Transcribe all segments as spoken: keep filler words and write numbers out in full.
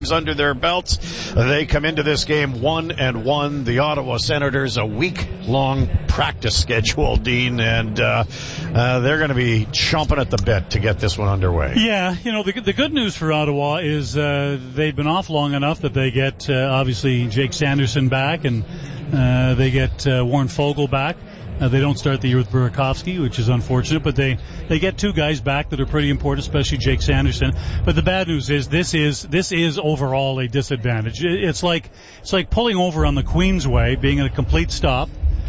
under their belts. They come into this game one and one. The Ottawa Senators, a week-long practice schedule, Dean, and uh, uh, they're going to be chomping at the bit to get this one underway. Yeah, you know, the, the good news for Ottawa is uh, they've been off long enough that they get, uh, obviously, Jake Sanderson back, and uh, they get uh, Warren Foegele back. Uh, they don't start the year with Burakovsky, which is unfortunate, but they, they get two guys back that are pretty important, especially Jake Sanderson. But the bad news is this is this is overall a disadvantage. It, it's like it's like pulling over on the Queensway, being at a complete stop,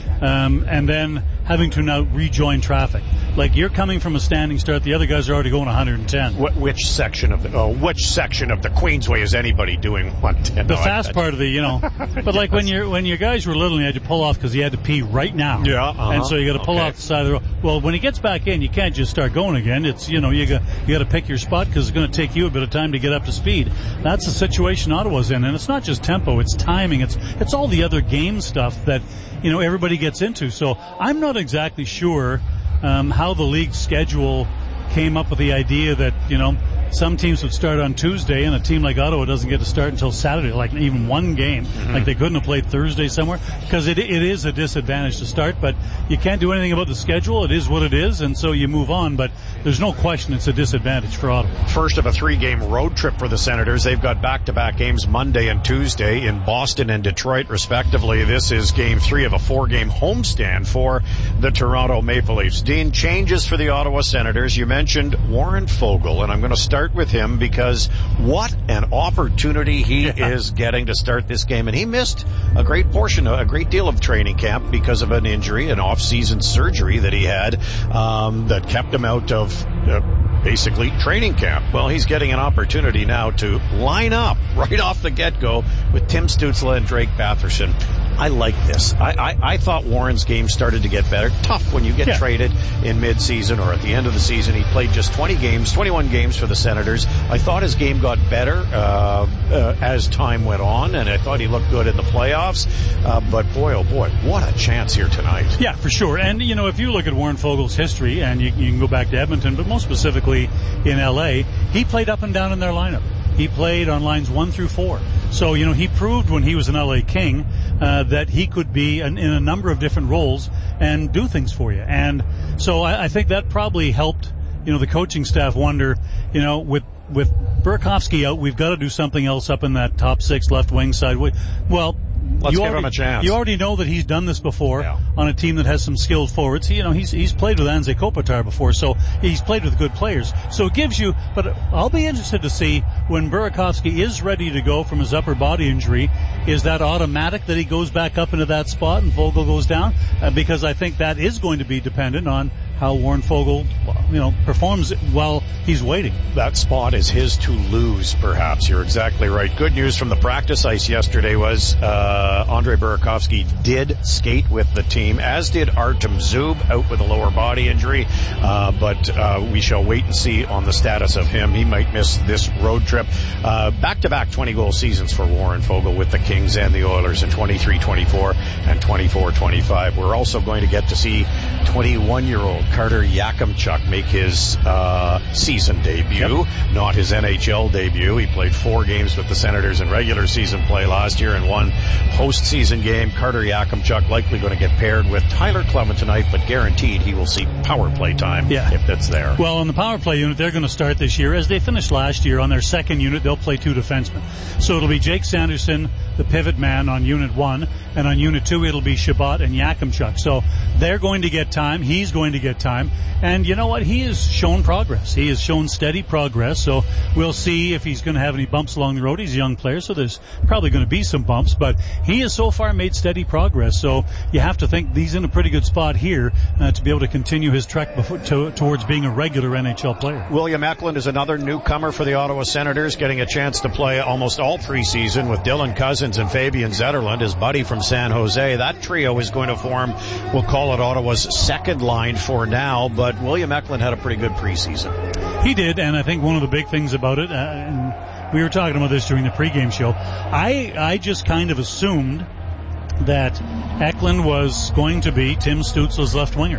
um, and then having to now rejoin traffic. Like, you're coming from a standing start, the other guys are already going one hundred ten. Wh- which section of the oh, which section of the Queensway is anybody doing one ten? The no, fast I, part of the, you know. But yes. Like when you when your guys were little and you had to pull off because he had to pee right now. Yeah. Uh-huh. And so you got to pull okay. off the side of the road. Well, when he gets back in, you can't just start going again. It's, you know, you got you got to pick your spot because it's going to take you a bit of time to get up to speed. That's the situation Ottawa's in, and it's not just tempo, it's timing, it's it's all the other game stuff that, you know, everybody gets into. So I'm not exactly sure um, how the league schedule came up with the idea that, you know, some teams would start on Tuesday and a team like Ottawa doesn't get to start until Saturday, like even one game. Mm-hmm. Like they couldn't have played Thursday somewhere because it it is a disadvantage to start, but you can't do anything about the schedule. It is what it is, and so you move on, but there's no question it's a disadvantage for Ottawa. First of a three-game road trip for the Senators. They've got back-to-back games Monday and Tuesday in Boston and Detroit, respectively. This is game three of a four-game homestand for the Toronto Maple Leafs. Dean, changes for the Ottawa Senators. You mentioned Warren Foegele, and I'm going to start with him because what an opportunity he yeah. is getting to start this game. And he missed a great portion, a great deal of training camp because of an injury, an off-season surgery that he had um, that kept him out of uh, basically training camp. Well, he's getting an opportunity now to line up right off the get-go with Tim Stützle and Drake Batherson. I like this. I, I, I thought Warren's game started to get better. Tough when you get yeah. traded in mid-season or at the end of the season. He played just twenty games, twenty-one games for the Senators. I thought his game got better uh, uh, as time went on, and I thought he looked good in the playoffs. Uh, but boy, oh boy, what a chance here tonight. Yeah, for sure. And, you know, if you look at Warren Foegele's history, and you, you can go back to Edmonton, but most specifically in L A, he played up and down in their lineup. He played on lines one through four. So, you know, he proved when he was an L A King uh, that he could be an, in a number of different roles and do things for you. And so I, I think that probably helped, you know, the coaching staff wonder, you know, with with Burakovsky out, we've got to do something else up in that top six left wing side. Well, Let's you give already, him a chance. You already know that he's done this before yeah. on a team that has some skilled forwards. He, you know, he's he's played with Anze Kopitar before, so he's played with good players. So it gives you, but I'll be interested to see when Burakovsky is ready to go from his upper body injury, is that automatic that he goes back up into that spot and Foegele goes down? Uh, because I think that is going to be dependent on how Warren Foegele, you know, performs while he's waiting. That spot is his to lose, perhaps. You're exactly right. Good news from the practice ice yesterday was uh, Andre Burakovsky did skate with the team, as did Artem Zub, out with a lower body injury. Uh, but uh, we shall wait and see on the status of him. He might miss this road trip. Uh, back-to-back twenty-goal seasons for Warren Foegele with the Kings and the Oilers in twenty-three twenty-four and twenty-four twenty-five. We're also going to get to see twenty-one-year-old Carter Yakimchuk make his uh, season debut, yep. not his N H L debut. He played four games with the Senators in regular season play last year and one postseason game. Carter Yakimchuk likely going to get paired with Tyler Clement tonight, but guaranteed he will see power play time yeah. if that's there. Well, on the power play unit, they're going to start this year. As they finished last year on their second unit, they'll play two defensemen. So it'll be Jake Sanderson, the pivot man, on unit one, and on unit two it'll be Shabbat and Yakimchuk. So they're going to get time. He's going to get time. And you know what? He has shown progress. He has shown steady progress. So we'll see if he's going to have any bumps along the road. He's a young player, so there's probably going to be some bumps. But he has so far made steady progress. So you have to think he's in a pretty good spot here uh, to be able to continue his trek before, to, towards being a regular N H L player. William Eklund is another newcomer for the Ottawa Senators, getting a chance to play almost all preseason with Dylan Cousins and Fabian Zetterlund, his buddy from San Jose. That trio is going to form, we'll call it Ottawa's second line for now, but William Eklund had a pretty good preseason. He did, and I think one of the big things about it, uh, and we were talking about this during the pregame show, I, I just kind of assumed that Eklund was going to be Tim Stützle's left winger.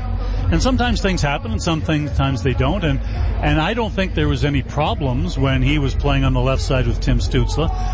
and sometimes things happen, and sometimes they don't. And and I don't think there was any problems when he was playing on the left side with Tim Stützle.